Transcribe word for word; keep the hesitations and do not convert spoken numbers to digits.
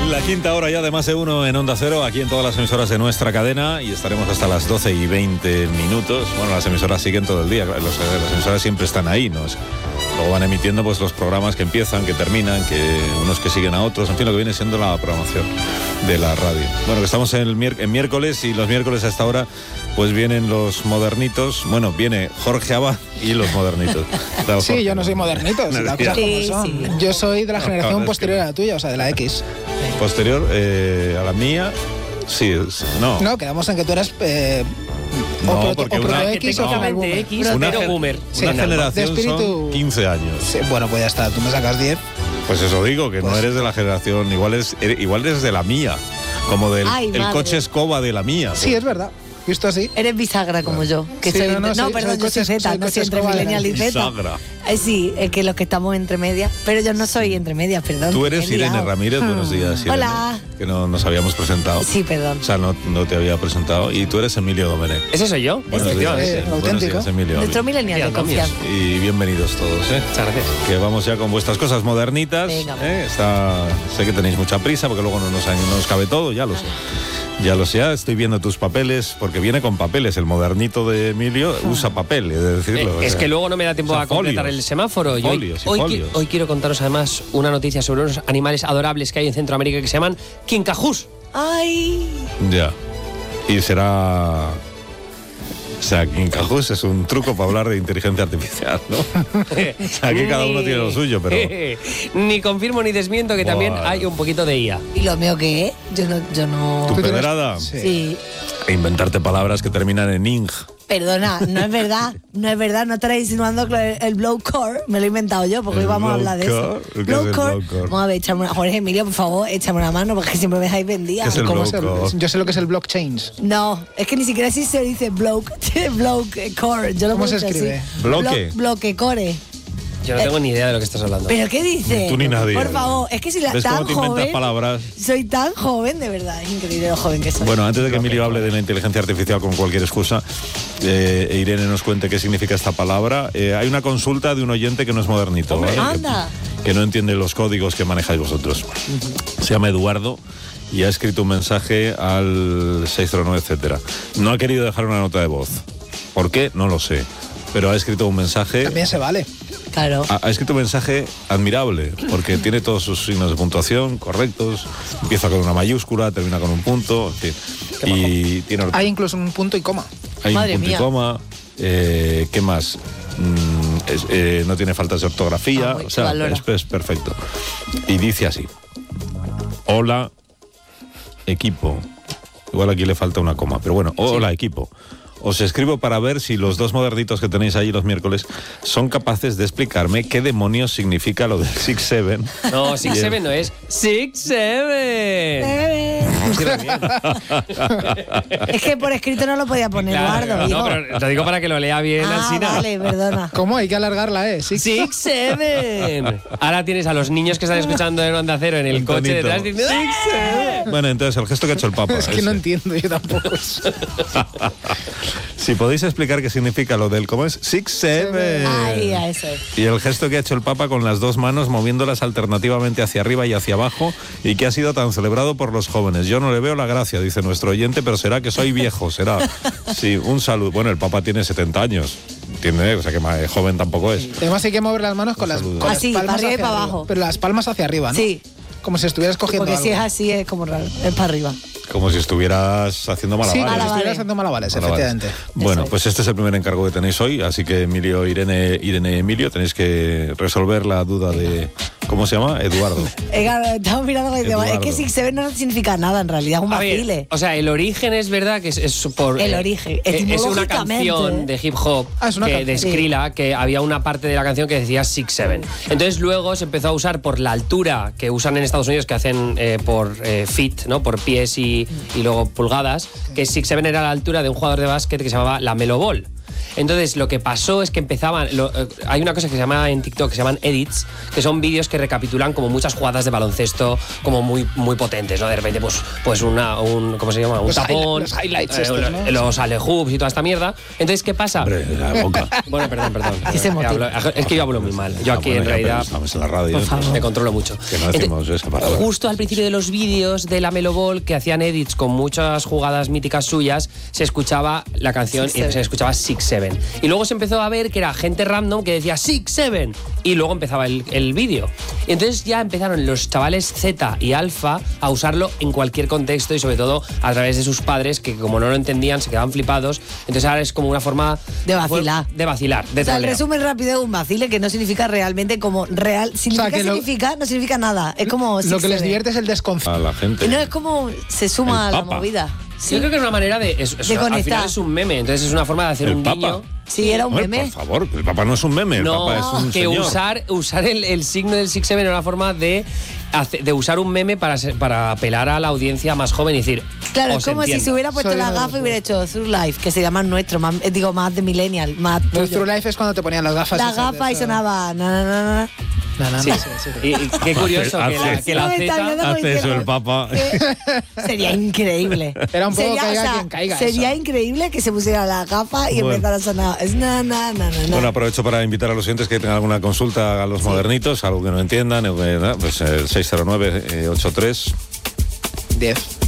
La quinta hora ya de Más de Uno en Onda Cero, aquí en todas las emisoras de nuestra cadena, y estaremos hasta las doce y veinte minutos. Bueno, las emisoras siguen todo el día, los, las emisoras siempre están ahí, ¿no? Luego van emitiendo pues los programas que empiezan, que terminan, que unos que siguen a otros, en fin, lo que viene siendo la programación de la radio. Bueno, que estamos en, el mier- en miércoles, y los miércoles a esta hora pues vienen los modernitos. Bueno, viene Jorge Abad y los modernitos. Claro, sí, Jorge, yo no soy modernito, si las cosas como son. Sí, sí. Yo soy de la generación no, posterior a la tuya, o sea, de la X. Posterior eh, a la mía, sí, no. No, quedamos en que tú eras... Eh, no, o porque o una, X no, o final boomer. X, una, pero boomer. Sí, una generación espíritu... son quince años. Sí, bueno, pues ya está, tú me sacas diez. Pues eso digo, que pues... no eres de la generación, igual eres, igual eres de la mía, como del Ay, el coche escoba de la mía. Sí, pues. Es verdad. Visto así. Eres bisagra como yo. Que sí, soy, no, no, no, soy, perdón, soy yo soy Z, no soy entre millennial y Z. Bisagra. Eh, sí, es que los que estamos entre medias, pero yo no soy entre medias, perdón. Tú eres Irene liado. Ramírez, buenos días, Irene. Hola. Que no nos habíamos presentado. Sí, perdón. O sea, no, no te había presentado. Y tú eres Emilio Domenech. ¿Ese soy yo? Buenos días, eh, sí. Buenos días, Emilio. Nuestro millennial de confianza. Y bienvenidos todos, ¿eh? Muchas gracias. Que vamos ya con vuestras cosas modernitas. ¿eh? Está, sé que tenéis mucha prisa, porque luego no nos, no nos cabe todo, ya lo sé. Ya lo sé, ya estoy viendo tus papeles, porque viene con papeles. El modernito de Emilio usa papel, es decirlo. Eh, es sea, que luego no me da tiempo o sea, a completar folios, el semáforo. Y folios, hoy, y hoy, hoy quiero contaros además una noticia sobre unos animales adorables que hay en Centroamérica que se llaman quincajús. ¡Ay! Ya. Y será... O sea, quincajús es un truco para hablar de inteligencia artificial, ¿no? O sea, aquí cada uno tiene lo suyo, pero... Ni confirmo ni desmiento que Buah. También hay un poquito de I A. ¿Y lo mío qué? Yo no... Yo no... ¿Tu pedrada? Sí. sí. E inventarte palabras que terminan en ing. Perdona, no es verdad, no es verdad, no estaréis insinuando que el blowcore me lo he inventado yo, porque hoy vamos a hablar de eso. Blowcore. Vamos a ver, échame una, Jorge Emilio, por favor, échame una mano, porque siempre me dejáis vendida. ¿Qué es el es el, yo sé lo que es el blockchain. No, es que ni siquiera así se dice block, blowcore. Yo lo ¿Cómo se escribe? Así. Bloque. Bloquecore. Yo no tengo ni idea de lo que estás hablando. ¿Pero qué dices? Tú ni nadie. Por favor, es que si la ¿Ves tan cómo te inventas joven, palabras? Soy tan joven, de verdad, es increíble lo joven que soy. Bueno, antes de que Emilio hable de la inteligencia artificial con cualquier excusa, eh, e Irene nos cuente qué significa esta palabra, eh, hay una consulta de un oyente que no es modernito, Hombre, ¿vale? anda. Que, que no entiende los códigos que manejáis vosotros. Uh-huh. Se llama Eduardo y ha escrito un mensaje al seis cero nueve, etcétera. No ha querido dejar una nota de voz. ¿Por qué? No lo sé. Pero ha escrito un mensaje... También se vale. Claro. Ha, ha escrito un mensaje admirable, porque tiene todos sus signos de puntuación correctos, empieza con una mayúscula, termina con un punto, en fin. Y tiene hay incluso un punto y coma. Hay Madre un punto mía. y coma. Eh, ¿Qué más? Mm, es, eh, no tiene faltas de ortografía, ah, o sea, es, es perfecto. Y dice así: hola, equipo. Igual aquí le falta una coma, pero bueno, hola, sí. Equipo. Os escribo para ver si los dos modernitos que tenéis ahí los miércoles son capaces de explicarme qué demonios significa lo del six seven. No, six seven no es six seven. Es que por escrito no lo podía poner, claro, Eduardo. No, pero te digo para que lo lea bien, ah, Alsina. Vale, perdona. ¿Cómo? Hay que alargarla, ¿eh? Six, six seven. Ahora tienes a los niños que están escuchando en Onda Cero en el un coche tonito. detrás diciendo six seven. Bueno, entonces el gesto que ha hecho el Papa. Es que ese. no entiendo yo tampoco eso. Si podéis explicar qué significa lo del cómo es six seven. Ay, a eso. Y el gesto que ha hecho el Papa con las dos manos moviéndolas alternativamente hacia arriba y hacia abajo y que ha sido tan celebrado por los jóvenes. Yo no le veo la gracia, dice nuestro oyente, pero será que soy viejo, será. Sí, un saludo. Bueno, el Papa tiene setenta años. Tiene, o sea que más joven tampoco es. Además hay que mover las manos con las, con las así, palmas para arriba y para arriba. Abajo. Pero las palmas hacia arriba, ¿no? Sí. Como si estuvieras cogiendo Porque algo. si es así es como raro, es para arriba. Como si estuvieras haciendo malabares. Sí, como si Malabares. estuvieras haciendo malabares, Malabares. efectivamente. Bueno, Eso pues este es el primer encargo que tenéis hoy, así que Emilio, Irene, Irene, Emilio, tenéis que resolver la duda de... ¿Cómo se llama? Eduardo. Estamos mirando que Eduardo. es que six seven no significa nada en realidad, es un A ver, vacile. o sea, el origen es verdad que es, es por... El eh, origen, eh, es una etimológicamente. canción de hip hop Ah, es una que, canción. de Skrilla, que había una parte de la canción que decía six seven. Entonces luego se empezó a usar por la altura que usan en Estados Unidos, que hacen eh, por eh, feet, ¿no? Por pies y, y luego pulgadas, que six seven era la altura de un jugador de básquet que se llamaba la Melo Ball. Entonces, lo que pasó es que empezaban. Lo, eh, hay una cosa que se llama en TikTok que se llaman edits, que son vídeos que recapitulan como muchas jugadas de baloncesto, como muy, muy potentes, ¿no? De repente, pues, pues una, un. ¿Cómo se llama? Un los tapón. Los highlights, eh, estos, ¿no? Los alehoops y toda esta mierda. Entonces, ¿qué pasa? Hombre, la boca. Bueno, perdón, perdón. Ese Eh, hablo- es que yo hablo muy mal. Yo aquí en realidad Estamos en la radio. Por favor. me controlo mucho. Que no decimos Entonces, esa palabra. Justo al principio de los vídeos de la Melo Ball, que hacían edits con muchas jugadas míticas suyas, se escuchaba la canción Six, y seven. se escuchaba six seven. Y luego se empezó a ver que era gente random que decía six seven y luego empezaba el, el vídeo. Y entonces ya empezaron los chavales Z y Alfa a usarlo en cualquier contexto y sobre todo a través de sus padres, que como no lo entendían se quedaban flipados. Entonces ahora es como una forma De vacilar. De vacilar, de O sea, el troleo. resumen rápido de un vacile que no significa realmente como real. Significa, que lo- significa, no significa nada. Es como. Lo six, que les seven. divierte es el desconfío. A la gente. No, es como se suma a El la Papa. movida. Sí. Yo creo que es una manera de. Es, es- De al conectar. final es un meme, entonces es una forma de hacer ¿El un Papa? guiño. Sí, era un Hombre, meme. por favor, el Papa no es un meme, el No, Papa es un que señor. usar, usar el, el signo del six seven era una forma de, hace- de usar un meme para, ser- para apelar a la audiencia más joven y decir. Claro, os es como si entiendo. se hubiera puesto Soy la de gafa y los- hubiera hecho Through Life, que se llama nuestro, más, eh, digo, más de millennial, más Nuestro tuyo. Life es cuando te ponían las gafas. La esas de gafa y eso. sonaba. Na, na, na, na. Na, na, Sí. na, sí, sí. Y, y qué curioso que la, Hace- que la No me está Z. viendo. Hace eso el Papa. Eh, Sería increíble. Era un poco Sería, caiga quien caiga, Sería eso. increíble que se pusiera la gafa y Bueno. empezara a sonar. Es na, na, na, na, na. Bueno, aprovecho para invitar a los oyentes que tengan alguna consulta a los modernitos, algo que no entiendan, eh, pues eh, seis cero nueve ochenta y tres diez.